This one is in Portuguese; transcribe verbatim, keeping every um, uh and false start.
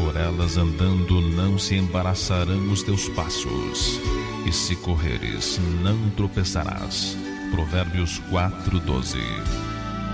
por elas andando não se embaraçarão os teus passos, e se correres não tropeçarás. Provérbios quatro, doze.